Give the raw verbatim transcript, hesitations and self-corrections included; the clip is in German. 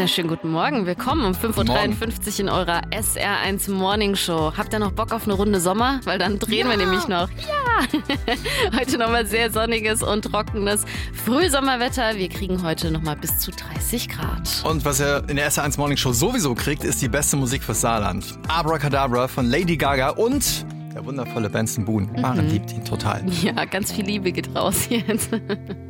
wunderschönen guten Morgen. Willkommen um fünf Uhr dreiundfünfzig in eurer S R eins Morning Show. Habt ihr noch Bock auf eine Runde Sommer? Weil dann drehen ja. wir nämlich noch. Ja! Heute nochmal sehr sonniges und trockenes Frühsommerwetter. Wir kriegen heute nochmal bis zu dreißig Grad. Und was ihr in der S R eins Morning Show sowieso kriegt, ist die beste Musik fürs Saarland. Abracadabra von Lady Gaga und der wundervolle Benson Boone. Maren mhm. liebt ihn total. Ja, ganz viel Liebe geht raus jetzt.